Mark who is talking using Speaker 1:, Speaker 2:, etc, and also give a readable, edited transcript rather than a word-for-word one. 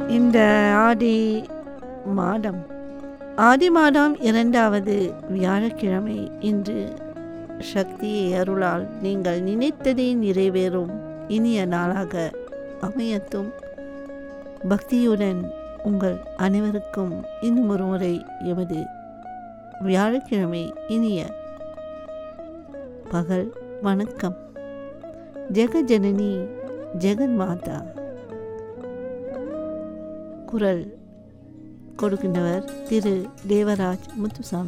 Speaker 1: இந்த ஆடி மாதம் ஆடி மாதம் 2வது வியாழக்கிழமை இன்று சக்தியை அருளால் நீங்கள் நினைத்ததே நிறைவேறும் இனிய நாளாக அமையட்டும். பக்தியுடன் உங்கள் அனைவருக்கும் இன்னும் ஒரு முறை எமது வியாழக்கிழமை இனிய பகல் வணக்கம். ஜெகஜனனி ஜெகன் மாதா. குரல் கொடுக்கின்றவர் திரு தேவராஜ் முத்துசாமி.